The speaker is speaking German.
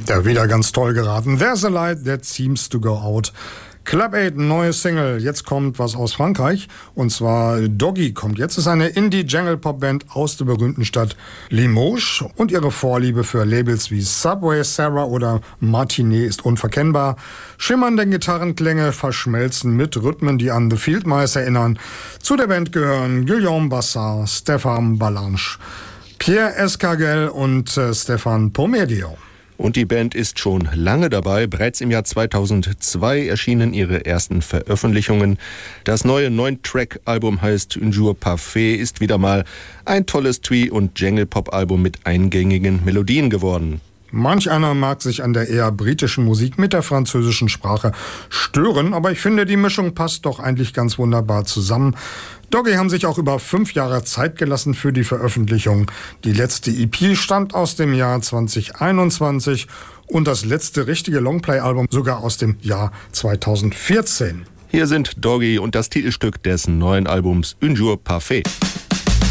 Ja, wieder ganz toll geraten. There's a light that seems to go out. Club 8, neue Single. Jetzt kommt was aus Frankreich. Und zwar Doggy kommt jetzt. Es ist eine Indie-Jungle-Pop-Band aus der berühmten Stadt Limoges. Und ihre Vorliebe für Labels wie Subway, Sarah oder Martinet ist unverkennbar. Schimmernde Gitarrenklänge verschmelzen mit Rhythmen, die an The Field Mice erinnern. Zu der Band gehören Guillaume Bassard, Stéphane Balanche, Pierre Escargel und Stéphane Pomedio. Und die Band ist schon lange dabei. Bereits im Jahr 2002 erschienen ihre ersten Veröffentlichungen. Das neue 9-Track-Album heißt Un Jour Parfait, ist wieder mal ein tolles Twee- und Jangle-Pop-Album mit eingängigen Melodien geworden. Manch einer mag sich an der eher britischen Musik mit der französischen Sprache stören, aber ich finde, die Mischung passt doch eigentlich ganz wunderbar zusammen. Doggy haben sich auch über 5 Jahre Zeit gelassen für die Veröffentlichung. Die letzte EP stammt aus dem Jahr 2021 und das letzte richtige Longplay-Album sogar aus dem Jahr 2014. Hier sind Doggy und das Titelstück des neuen Albums Un Jour Parfait.